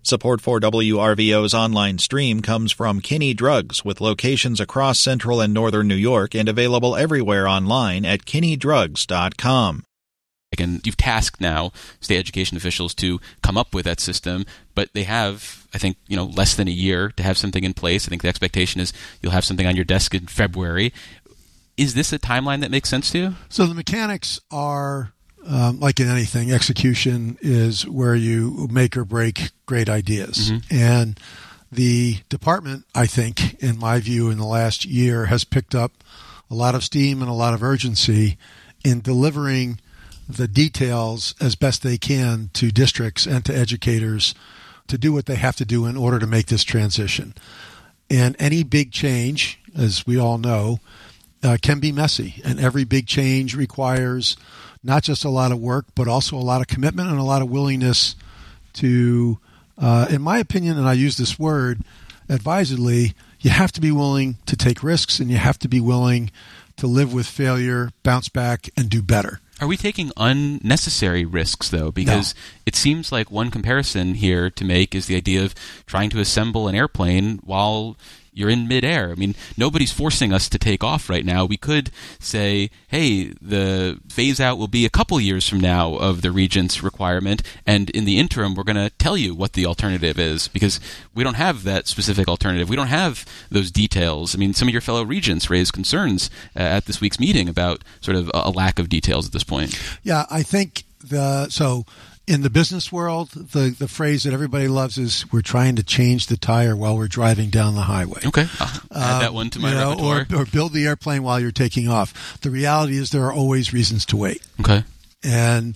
Support for WRVO's online stream comes from Kinney Drugs, with locations across central and northern New York and available everywhere online at kinneydrugs.com. And you've tasked now state education officials to come up with that system, but they have, I think, less than a year to have something in place. I think the expectation is you'll have something on your desk in February. Is this a timeline that makes sense to you? So the mechanics are, like in anything, execution is where you make or break great ideas. Mm-hmm. And the department, I think, in my view, in the last year has picked up a lot of steam and a lot of urgency in delivering the details as best they can to districts and to educators to do what they have to do in order to make this transition. And any big change, as we all know, can be messy. And every big change requires not just a lot of work, but also a lot of commitment and a lot of willingness to, in my opinion, and I use this word advisedly, you have to be willing to take risks and you have to be willing to live with failure, bounce back, and do better. Are we taking unnecessary risks, though? Because It seems like one comparison here to make is the idea of trying to assemble an airplane while you're in midair. I mean, nobody's forcing us to take off right now. We could say, hey, the phase out will be a couple years from now of the Regents requirement, and in the interim, we're going to tell you what the alternative is, because we don't have that specific alternative. We don't have those details. I mean, some of your fellow Regents raised concerns at this week's meeting about sort of a lack of details at this point. Yeah, I think in the business world, the phrase that everybody loves is we're trying to change the tire while we're driving down the highway. Okay. I'll add that one to my repertoire. Or build the airplane while you're taking off. The reality is there are always reasons to wait. Okay. And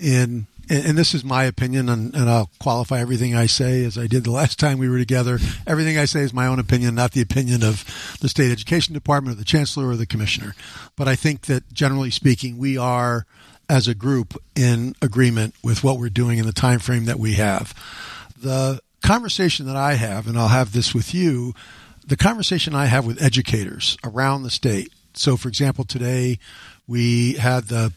this is my opinion, and I'll qualify everything I say as I did the last time we were together. Everything I say is my own opinion, not the opinion of the State Education Department or the Chancellor or the Commissioner. But I think that generally speaking, we are, as a group, in agreement with what we're doing in the time frame that we have. The conversation that I have, and I'll have this with you, the conversation I have with educators around the state. So, for example, today we had the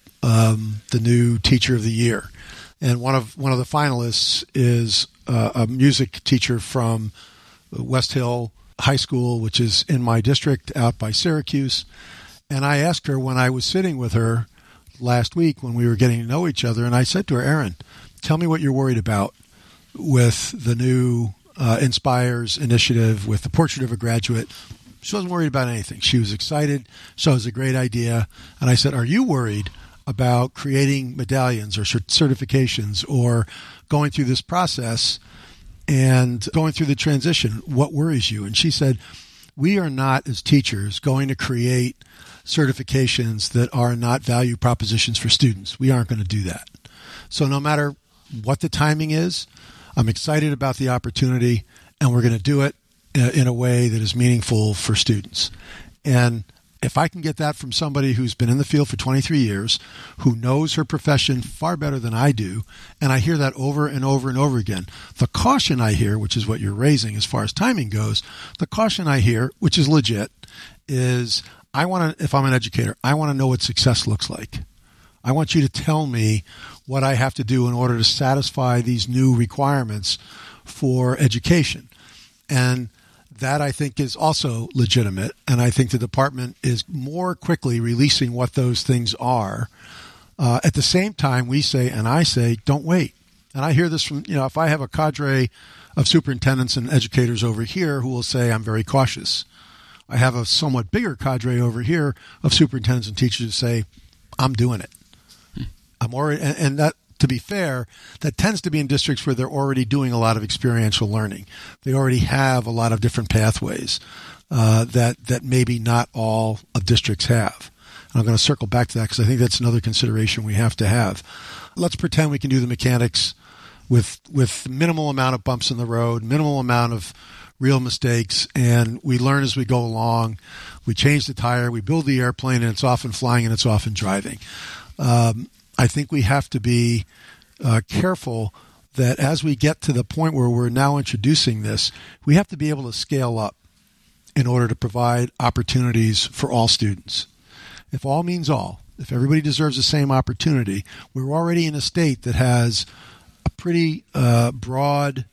new Teacher of the Year, and one of the finalists is a music teacher from West Hill High School, which is in my district out by Syracuse. And I asked her when I was sitting with her last week when we were getting to know each other, and I said to her, Erin, tell me what you're worried about with the new Inspires initiative, with the Portrait of a Graduate. She wasn't worried about anything. She was excited. So it was a great idea. And I said, are you worried about creating medallions or certifications or going through this process and going through the transition? What worries you? And she said, we are not, as teachers, going to create certifications that are not value propositions for students. We aren't going to do that. So no matter what the timing is, I'm excited about the opportunity, and we're going to do it in a way that is meaningful for students. And if I can get that from somebody who's been in the field for 23 years, who knows her profession far better than I do, and I hear that over and over and over again, the caution I hear, which is what you're raising as far as timing goes, the caution I hear, which is legit, is if I'm an educator, I want to know what success looks like. I want you to tell me what I have to do in order to satisfy these new requirements for education. And that, I think, is also legitimate. And I think the department is more quickly releasing what those things are. At the same time, we say, and I say, don't wait. And I hear this from, if I have a cadre of superintendents and educators over here who will say, I'm very cautious. I have a somewhat bigger cadre over here of superintendents and teachers who say, I'm doing it. I'm already, and that, to be fair, that tends to be in districts where they're already doing a lot of experiential learning. They already have a lot of different pathways that maybe not all of districts have. And I'm going to circle back to that because I think that's another consideration we have to have. Let's pretend we can do the mechanics with minimal amount of bumps in the road, minimal amount of real mistakes, and we learn as we go along. We change the tire, we build the airplane, and it's off and flying and it's off and driving. I think we have to be careful that as we get to the point where we're now introducing this, we have to be able to scale up in order to provide opportunities for all students. If all means all, if everybody deserves the same opportunity, we're already in a state that has a pretty broad